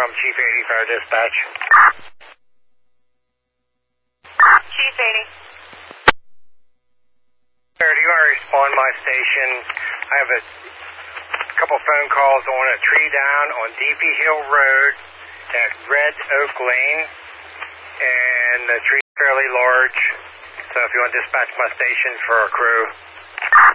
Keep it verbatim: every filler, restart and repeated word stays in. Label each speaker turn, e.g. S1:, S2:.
S1: from Chief eighty Fire Dispatch.
S2: Chief eighty.
S1: Sir, do you want to respond to my station? I have a couple phone calls on a tree down on D P Hill Road at Red Oak Lane, and the tree is fairly large, so if you want to dispatch my station for a crew.